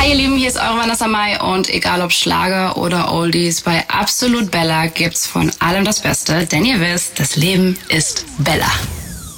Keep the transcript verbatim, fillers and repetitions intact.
Hi ihr Lieben, hier ist eure Vanessa Mai und egal ob Schlager oder Oldies, bei Absolut Bella gibt's von allem das Beste, denn ihr wisst, das Leben ist Bella.